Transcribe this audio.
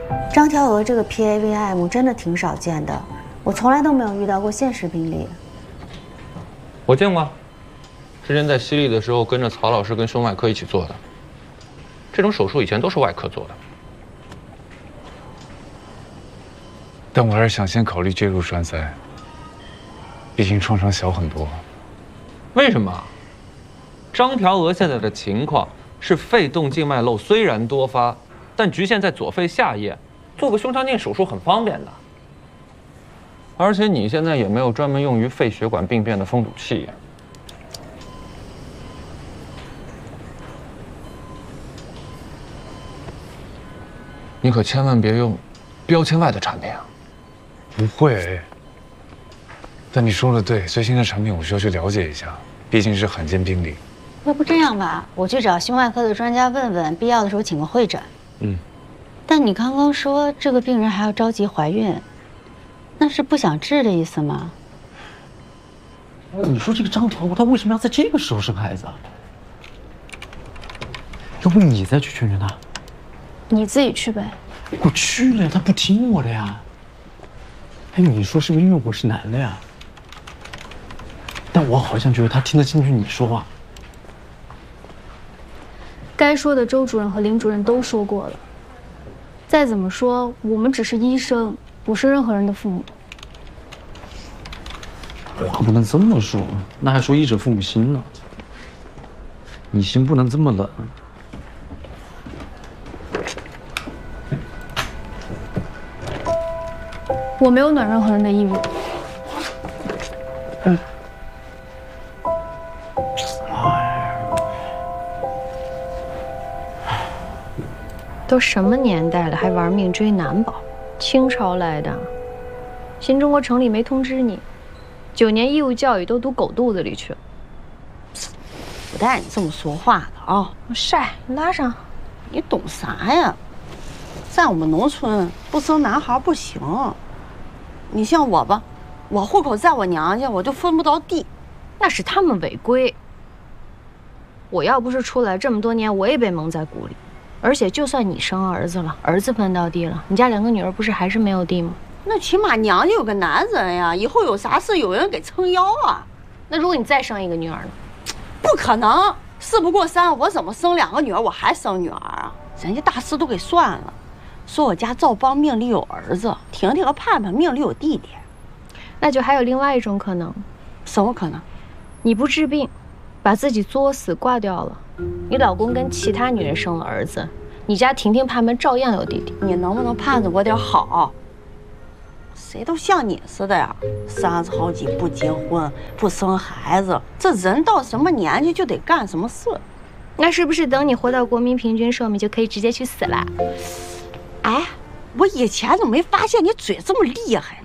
张条娥这个 PAVM 真的挺少见的，我从来都没有遇到过现实病例。 我见过，之前在西丽的时候跟着曹老师跟胸外科一起做的。这种手术以前都是外科做的。 但我还是想先考虑介入栓塞，毕竟创伤小很多。 为什么？张条娥现在的情况是肺动静脉瘘虽然多发，但局限在左肺下叶，做个胸腔镜手术很方便的。而且你现在也没有专门用于肺血管病变的封堵器。你可千万别用标签外的产品啊！ 不会。但你说的对，最新的产品我需要去了解一下，毕竟是罕见病例。 要不这样吧，我去找心外科的专家问问，必要的时候请个会诊。但你刚刚说这个病人还要着急怀孕，那是不想治的意思吗？ 你说这个张条娥她为什么要在这个时候生孩子啊？要不你再去劝劝她？ 你自己去呗。 我去了呀，她不听我的呀。哎，你说是不是因为我是男的呀？但我好像觉得她听得进去你说话。 该说的周主任和林主任都说过了。再怎么说，我们只是医生，不是任何人的父母。 话不能这么说，那还说医者父母心呢。你心不能这么冷。 我没有暖任何人的义务。 都什么年代了，还玩命追男宝？清朝来的，新中国成立没通知你，9年义务教育都读狗肚子里去了。 不带你这么说话的啊！ 晒，你拉上。 你懂啥呀？在我们农村，不生男孩不行。你像我吧，我户口在我娘家，我就分不到地。 那是他们违规。我要不是出来这么多年，我也被蒙在鼓里。而且，就算你生儿子了，儿子分到地了，你家2个女儿不是还是没有地吗？ 那起码娘家有个男人呀，以后有啥事有人给撑腰啊。 那如果你再生一个女儿呢？ 不可能，事不过三，我怎么生2个女儿，我还生女儿啊？人家大师都给算了，说我家赵邦命里有儿子，婷婷和盼盼命里有弟弟。 那就还有另外一种可能。 什么可能？ 你不治病，把自己作死挂掉了。你老公跟其他女人生了儿子，你家婷婷盼盼照样有弟弟。 你能不能盼着我点好？谁都像你似的呀，30好几不结婚不生孩子，这人到什么年纪就得干什么事。 那是不是等你活到国民平均寿命就可以直接去死了？ 哎，我以前怎么没发现你嘴这么厉害